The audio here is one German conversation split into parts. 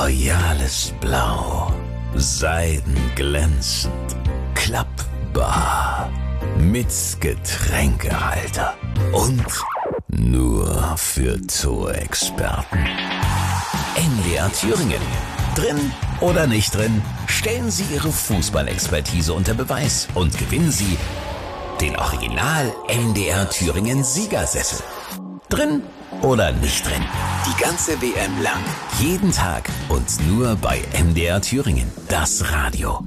royales Blau, seidenglänzend, klappbar, mit Getränkehalter und nur für Zoo-Experten. NDR Thüringen. Drin oder nicht drin, stellen Sie Ihre Fußballexpertise unter Beweis und gewinnen Sie den Original NDR Thüringen Siegersessel. Drin oder nicht drin, die ganze WM lang, jeden Tag und nur bei NDR Thüringen, das Radio.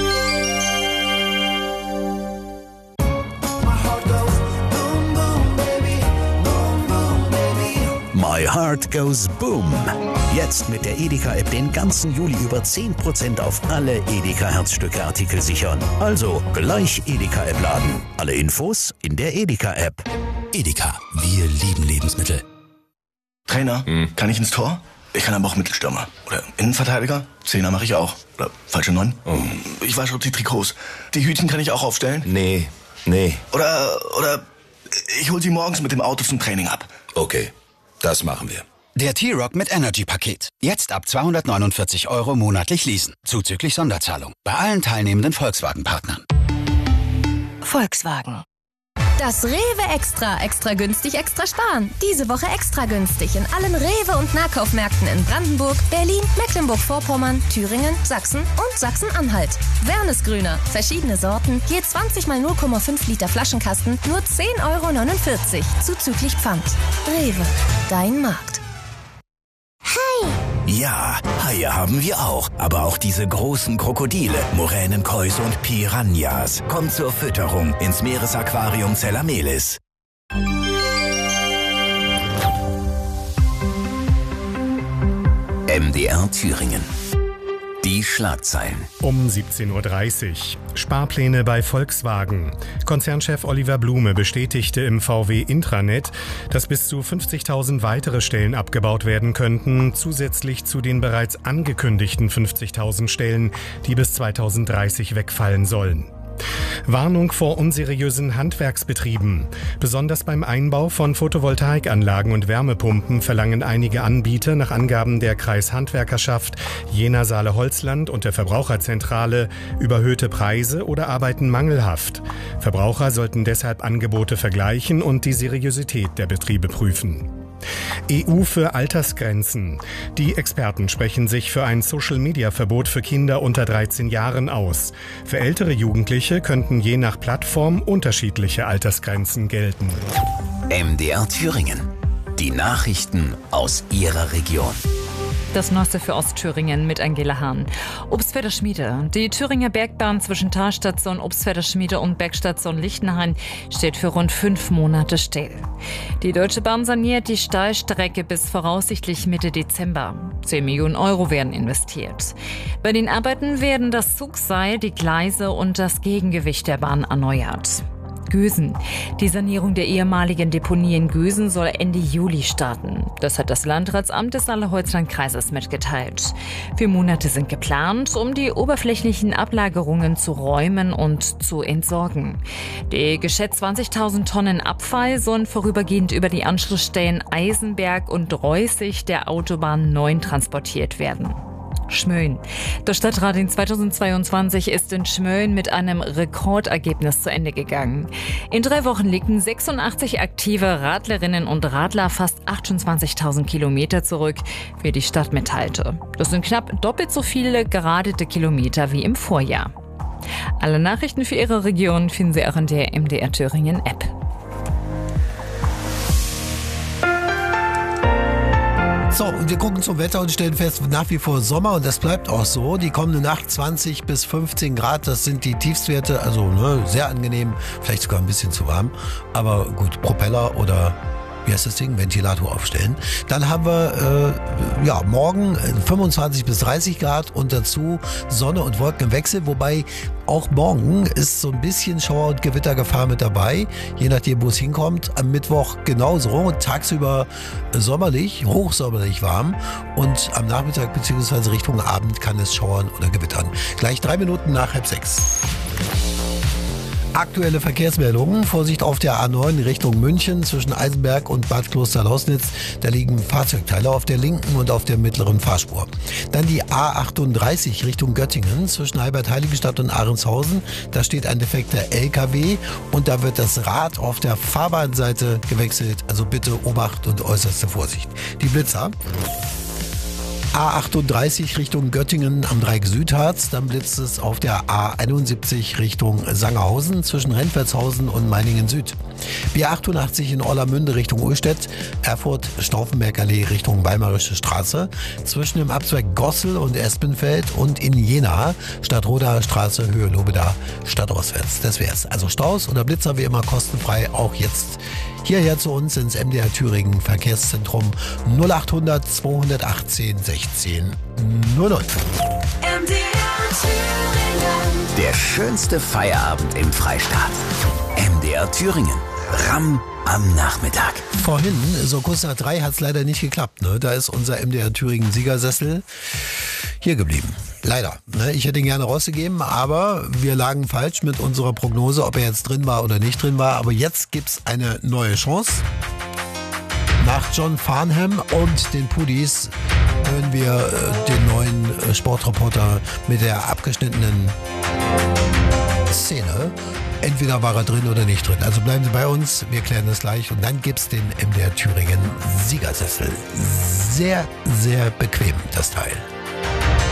My Heart Goes Boom. Jetzt mit der Edeka-App den ganzen Juli über 10% auf alle Edeka-Herzstücke-Artikel sichern. Also gleich Edeka-App laden. Alle Infos in der Edeka-App. Edeka, wir lieben Lebensmittel. Trainer, kann ich ins Tor? Ich kann aber auch Mittelstürmer. Oder Innenverteidiger? Zehner mache ich auch. Oder falsche 9? Ich wasche auch die Trikots. Die Hütchen kann ich auch aufstellen? Nee. Oder ich hol sie morgens mit dem Auto zum Training ab. Okay, das machen wir. Der T-Rock mit Energy-Paket. Jetzt ab 249 € monatlich leasen. Zuzüglich Sonderzahlung. Bei allen teilnehmenden Volkswagen-Partnern. Volkswagen. Das Rewe Extra. Extra günstig, extra sparen. Diese Woche extra günstig in allen Rewe- und Nahkaufmärkten in Brandenburg, Berlin, Mecklenburg-Vorpommern, Thüringen, Sachsen und Sachsen-Anhalt. Wernesgrüner. Verschiedene Sorten. Je 20 mal 0,5 Liter Flaschenkasten. Nur 10,49 € zuzüglich Pfand. Rewe. Dein Markt. Ja, Haie haben wir auch, aber auch diese großen Krokodile, Moränenkäuse und Piranhas. Kommt zur Fütterung ins Meeresaquarium Zellamelis. MDR Thüringen. Die Schlagzeilen. Um 17:30 Uhr. Sparpläne bei Volkswagen. Konzernchef Oliver Blume bestätigte im VW-Intranet, dass bis zu 50.000 weitere Stellen abgebaut werden könnten, zusätzlich zu den bereits angekündigten 50.000 Stellen, die bis 2030 wegfallen sollen. Warnung vor unseriösen Handwerksbetrieben. Besonders beim Einbau von Photovoltaikanlagen und Wärmepumpen verlangen einige Anbieter nach Angaben der Kreishandwerkerschaft Jena Saale-Holzland und der Verbraucherzentrale überhöhte Preise oder arbeiten mangelhaft. Verbraucher sollten deshalb Angebote vergleichen und die Seriosität der Betriebe prüfen. EU für Altersgrenzen. Die Experten sprechen sich für ein Social-Media-Verbot für Kinder unter 13 Jahren aus. Für ältere Jugendliche könnten je nach Plattform unterschiedliche Altersgrenzen gelten. MDR Thüringen. Die Nachrichten aus Ihrer Region. Das Neueste für Ostthüringen mit Angela Hahn. Obstfelder Schmiede. Die Thüringer Bergbahn zwischen Talstation Obstfelder Schmiede und Bergstation Lichtenhain steht für rund 5 Monate still. Die Deutsche Bahn saniert die Stahlstrecke bis voraussichtlich Mitte Dezember. 10 Millionen € werden investiert. Bei den Arbeiten werden das Zugseil, die Gleise und das Gegengewicht der Bahn erneuert. Gösen. Die Sanierung der ehemaligen Deponie in Gösen soll Ende Juli starten. Das hat das Landratsamt des Saale-Holzland-Kreises mitgeteilt. 4 Monate sind geplant, um die oberflächlichen Ablagerungen zu räumen und zu entsorgen. Die geschätzt 20.000 Tonnen Abfall sollen vorübergehend über die Anschlussstellen Eisenberg und Reußig der Autobahn 9 transportiert werden. Schmölln. Das Stadtrat 2022 ist in Schmölln mit einem Rekordergebnis zu Ende gegangen. In 3 Wochen legten 86 aktive Radlerinnen und Radler fast 28.000 Kilometer zurück, wie die Stadt mitteilte. Das sind knapp doppelt so viele geradete Kilometer wie im Vorjahr. Alle Nachrichten für Ihre Region finden Sie auch in der MDR Thüringen App. So, und wir gucken zum Wetter und stellen fest, nach wie vor Sommer und das bleibt auch so. Die kommende Nacht 20 bis 15 Grad, das sind die Tiefstwerte, also sehr angenehm, vielleicht sogar ein bisschen zu warm. Aber gut, Propeller oder wie heißt das Ding? Ventilator aufstellen. Dann haben wir morgen 25 bis 30 Grad und dazu Sonne und Wolken im Wechsel, wobei auch morgen ist so ein bisschen Schauer- und Gewittergefahr mit dabei, je nachdem, wo es hinkommt. Am Mittwoch genauso, tagsüber sommerlich, hochsommerlich warm und am Nachmittag bzw. Richtung Abend kann es schauern oder gewittern. Gleich 3 Minuten nach 5:30. Aktuelle Verkehrsmeldungen. Vorsicht auf der A9 Richtung München zwischen Eisenberg und Bad Klosterlausnitz. Da liegen Fahrzeugteile auf der linken und auf der mittleren Fahrspur. Dann die A38 Richtung Göttingen zwischen Heilbert-Heiligenstadt und Ahrenshausen. Da steht ein defekter LKW und da wird das Rad auf der Fahrbahnseite gewechselt. Also bitte Obacht und äußerste Vorsicht. Die Blitzer. A38 Richtung Göttingen am Dreieck Südharz, dann blitzt es auf der A71 Richtung Sangerhausen zwischen Rentwertshausen und Meiningen Süd. B88 in Orlamünde Richtung Ullstedt, Erfurt Stauffenberg Allee Richtung Weimarische Straße, zwischen dem Abzweig Gossel und Espenfeld und in Jena Stadtroder Straße Höhe Lobeda stadtauswärts. Das wär's. Also Staus oder Blitzer wie immer kostenfrei, auch jetzt hierher zu uns ins MDR Thüringen Verkehrszentrum 0800 218 16 00. MDR Thüringen. Der schönste Feierabend im Freistaat. MDR Thüringen. Ramm am Nachmittag. Vorhin, so kurz nach 3, hat es leider nicht geklappt. Ne? Da ist unser MDR Thüringen Siegersessel hier geblieben. Leider. Ne? Ich hätte ihn gerne rausgegeben, aber wir lagen falsch mit unserer Prognose, ob er jetzt drin war oder nicht drin war. Aber jetzt gibt's eine neue Chance. Nach John Farnham und den Puddies hören wir den neuen Sportreporter mit der abgeschnittenen Szene. Entweder war er drin oder nicht drin. Also bleiben Sie bei uns, wir klären das gleich. Und dann gibt's den MDR Thüringen Siegersessel. Sehr, sehr bequem, das Teil.